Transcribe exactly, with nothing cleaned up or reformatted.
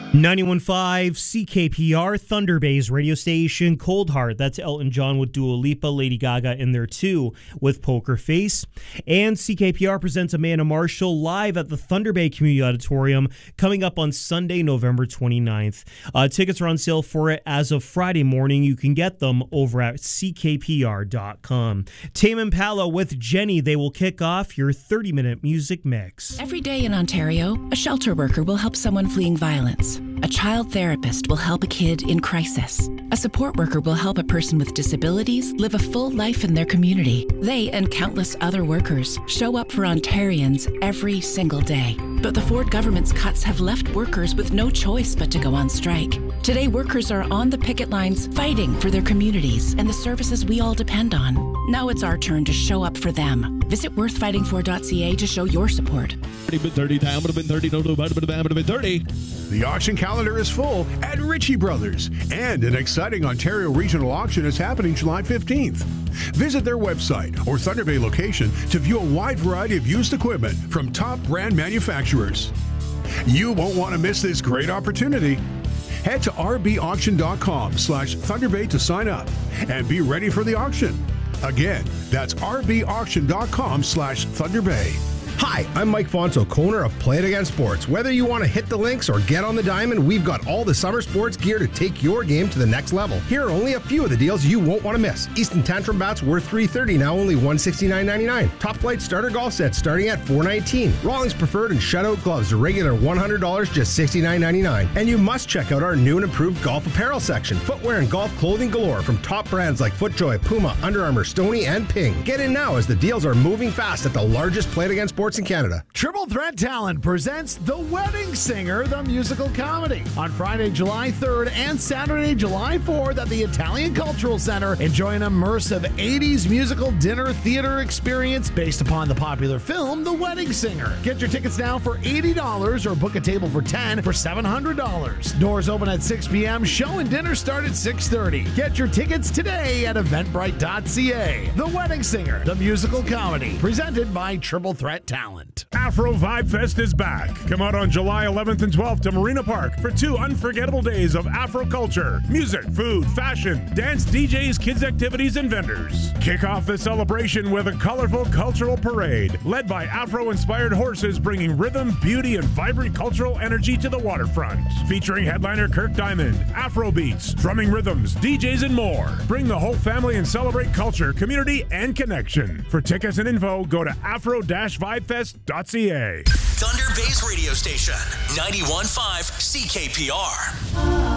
ninety-one point five C K P R, Thunder Bay's radio station. Cold Heart, that's Elton John with Dua Lipa, Lady Gaga in there too with Poker Face. And C K P R presents Amanda Marshall live at the Thunder Bay Community Auditorium coming up on Sunday, November twenty-ninth. Uh, tickets are on sale for it as of Friday morning. You can get them over at C K P R dot com. Tame Impala with Jenny, they will kick off your thirty-minute music mix. Every day in Ontario, a shelter worker will help someone fleeing violence. A child therapist will help a kid in crisis. A support worker will help a person with disabilities live a full life in their community. They and countless other workers show up for Ontarians every single day. But the Ford government's cuts have left workers with no choice but to go on strike. Today, workers are on the picket lines fighting for their communities and the services we all depend on. Now it's our turn to show up for them. Visit worth fighting for dot c a to show your support. thirty, time would have been thirty, no, no, would have been thirty. The auction calendar is full at Ritchie Brothers, and an exciting Ontario regional auction is happening July fifteenth. Visit their website or Thunder Bay location to view a wide variety of used equipment from top brand manufacturers. You won't want to miss this great opportunity. Head to r b auction dot com slash Thunder Bay to sign up and be ready for the auction. Again, that's r b auction dot com slash Thunder Bay. Hi, I'm Mike Fonso, co-owner of Play It Again Sports. Whether you want to hit the links or get on the diamond, we've got all the summer sports gear to take your game to the next level. Here are only a few of the deals you won't want to miss. Easton Tantrum bats worth three hundred thirty dollars, now only one hundred sixty-nine ninety-nine. Top Flight starter golf sets starting at four hundred nineteen dollars. Rawlings Preferred and Shutout gloves, a regular one hundred dollars, just sixty-nine ninety-nine. And you must check out our new and improved golf apparel section. Footwear and golf clothing galore from top brands like FootJoy, Puma, Under Armour, Stoney, and Ping. Get in now as the deals are moving fast at the largest Play It Again Sports in Canada. Triple Threat Talent presents The Wedding Singer, the musical comedy, on Friday, July third and Saturday, July fourth at the Italian Cultural Center. Enjoy an immersive eighties musical dinner theater experience based upon the popular film The Wedding Singer. Get your tickets now for eighty dollars or book a table for ten dollars for seven hundred dollars. Doors open at six p.m. Show and dinner start at six thirty. Get your tickets today at eventbrite dot c a. The Wedding Singer, the musical comedy, presented by Triple Threat Talent. Afro Vibe Fest is back. Come out on July eleventh and twelfth to Marina Park for two unforgettable days of Afro culture, music, food, fashion, dance, D Js, kids' activities, and vendors. Kick off the celebration with a colorful cultural parade led by Afro-inspired horses bringing rhythm, beauty, and vibrant cultural energy to the waterfront. Featuring headliner Kirk Diamond, Afro beats, drumming rhythms, D Js, and more. Bring the whole family and celebrate culture, community, and connection. For tickets and info, go to afro dash vibe fest dot c a. Thunder Bay's radio station, ninety-one point five C K P R.